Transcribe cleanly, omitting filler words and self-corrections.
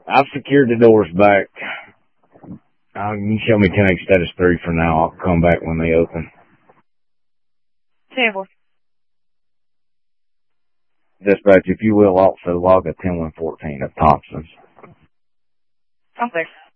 I've secured the doors back. You can show me 10X status 3 for now. I'll come back when they open. 10-4. Dispatch, if you will also log a 10-114 of Thompson's. I'm there.